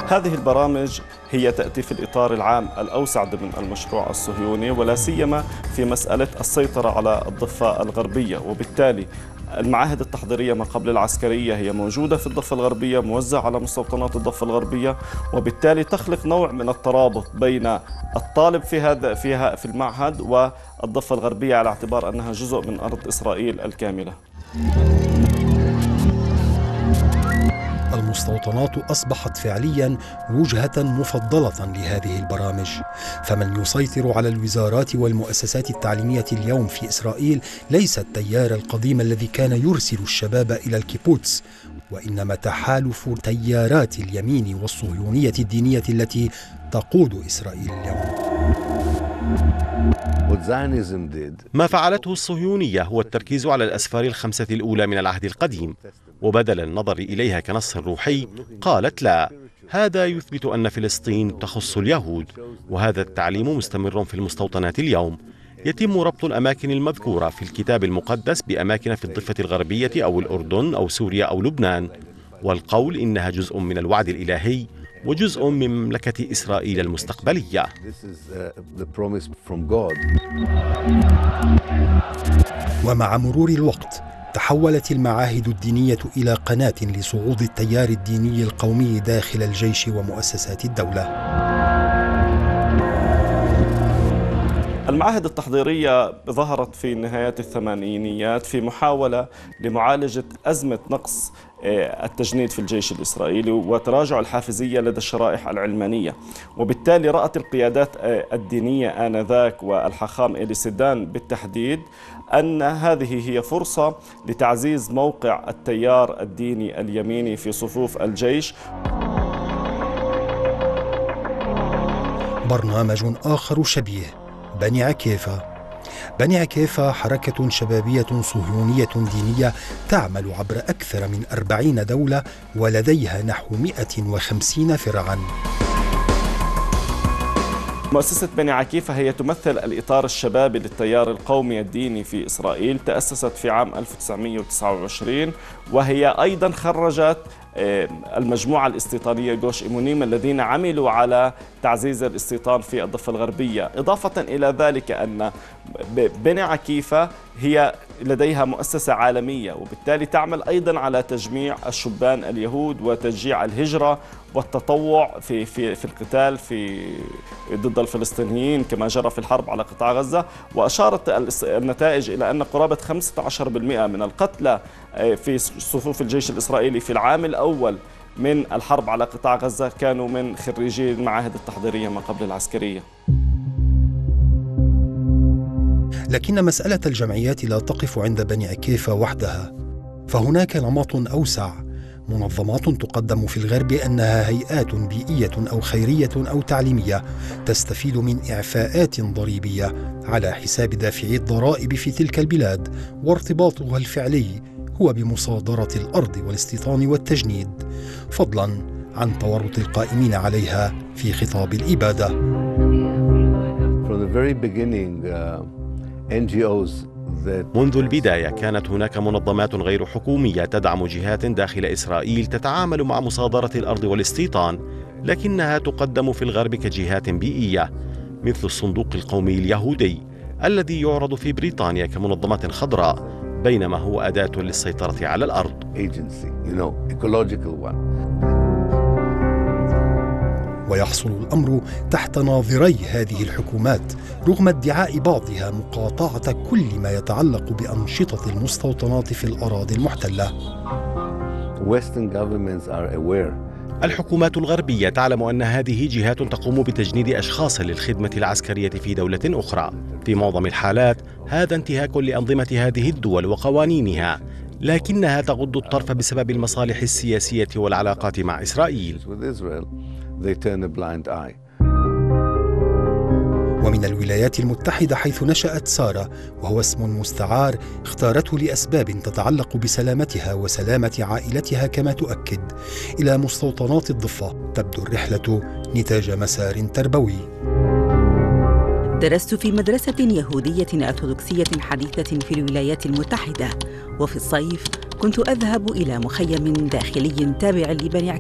هذه البرامج هي تأتي في الإطار العام الأوسع ضمن المشروع الصهيوني، ولا سيما في مسألة السيطرة على الضفة الغربية. وبالتالي المعاهد التحضيرية ما قبل العسكرية هي موجودة في الضفة الغربية، موزعة على مستوطنات الضفة الغربية، وبالتالي تخلق نوع من الترابط بين الطالب في المعهد والضفة الغربية، على اعتبار أنها جزء من أرض إسرائيل الكاملة. المستوطنات أصبحت فعلياً وجهة مفضلة لهذه البرامج، فمن يسيطر على الوزارات والمؤسسات التعليمية اليوم في إسرائيل ليس التيار القديم الذي كان يرسل الشباب إلى الكيبوتس، وإنما تحالف تيارات اليمين والصهيونية الدينية التي تقود إسرائيل اليوم. ما فعلته الصهيونية هو التركيز على الأسفار الخمسة الأولى من العهد القديم، وبدل النظر إليها كنص روحي قالت لا، هذا يثبت أن فلسطين تخص اليهود، وهذا التعليم مستمر في المستوطنات اليوم. يتم ربط الأماكن المذكورة في الكتاب المقدس بأماكن في الضفة الغربية أو الأردن أو سوريا أو لبنان، والقول إنها جزء من الوعد الإلهي وجزء من مملكة إسرائيل المستقبلية. ومع مرور الوقت تحولت المعاهد الدينية إلى قناة لصعود التيار الديني القومي داخل الجيش ومؤسسات الدولة. المعاهد التحضيرية ظهرت في نهايات الثمانينيات في محاولة لمعالجة أزمة نقص التجنيد في الجيش الإسرائيلي وتراجع الحافزية لدى الشرائح العلمانية، وبالتالي رأت القيادات الدينية آنذاك والحاخام إلي سيدان بالتحديد أن هذه هي فرصة لتعزيز موقع التيار الديني اليميني في صفوف الجيش. برنامج آخر شبيه، بني عكيفة. بني عكيفة حركة شبابية صهيونية دينية تعمل عبر أكثر من 40 دولة ولديها نحو 150 فرعاً. مؤسسة بني عكيفة هي تمثل الإطار الشبابي للتيار القومي الديني في إسرائيل، تأسست في عام 1929، وهي أيضا خرجت المجموعة الاستيطانية جوش إيمونيم الذين عملوا على تعزيز الاستيطان في الضفة الغربية. إضافة إلى ذلك أن بني عكيفة هي لديها مؤسسة عالمية، وبالتالي تعمل أيضا على تجميع الشبان اليهود وتشجيع الهجرة والتطوع في القتال ضد الفلسطينيين كما جرى في الحرب على قطاع غزة. وأشارت النتائج إلى أن قرابة 15% من القتلى في صفوف الجيش الإسرائيلي في العام الأول من الحرب على قطاع غزة كانوا من خريجي المعاهد التحضيرية ما قبل العسكرية. لكن مسألة الجمعيات لا تقف عند بني عكيفة وحدها، فهناك نمط أوسع، منظمات تقدم في الغرب أنها هيئات بيئية أو خيرية أو تعليمية تستفيد من إعفاءات ضريبية على حساب دافعي الضرائب في تلك البلاد، وارتباطها الفعلي هو بمصادرة الأرض والاستيطان والتجنيد، فضلاً عن تورط القائمين عليها في خطاب الإبادة. منذ البداية كانت هناك منظمات غير حكومية تدعم جهات داخل إسرائيل تتعامل مع مصادرة الأرض والاستيطان، لكنها تقدم في الغرب كجهات بيئية، مثل الصندوق القومي اليهودي الذي يعرض في بريطانيا كمنظمة خضراء، بينما هو أداة للسيطرة على الأرض. ويحصل الأمر تحت ناظري هذه الحكومات، رغم ادعاء بعضها مقاطعة كل ما يتعلق بأنشطة المستوطنات في الأراضي المحتلة. الحكومات الغربية تعلم أن هذه جهات تقوم بتجنيد أشخاص للخدمة العسكرية في دولة أخرى. في معظم الحالات هذا انتهاك لأنظمة هذه الدول وقوانينها، لكنها تغض الطرف بسبب المصالح السياسية والعلاقات مع إسرائيل. ومن الولايات المتحدة حيث نشأت سارة، وهو اسم مستعار اختارته لأسباب تتعلق بسلامتها وسلامة عائلتها كما تؤكد، إلى مستوطنات الضفة تبدو الرحلة نتاج مسار تربوي. درست في مدرسة يهودية أرثوذكسية حديثة في الولايات المتحدة، وفي الصيف كنت أذهب إلى مخيم داخلي تابع لبني